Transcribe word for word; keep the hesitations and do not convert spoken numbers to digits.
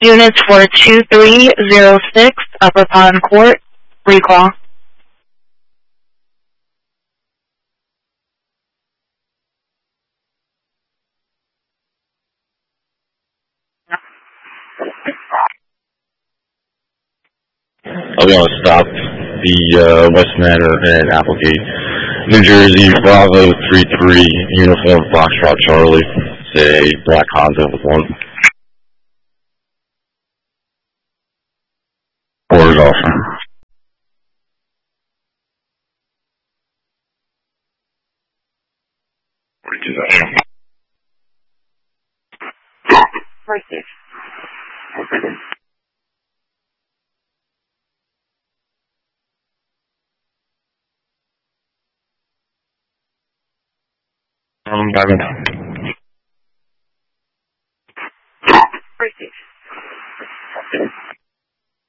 Units for two three zero six Upper Pond Court, recall. I'll be on a stop the uh, West Manor and Applegate, New Jersey, Bravo three three, uniform Foxtrot Charlie. It's a black Honda with one. Orders off. Receive. Um, Diamond.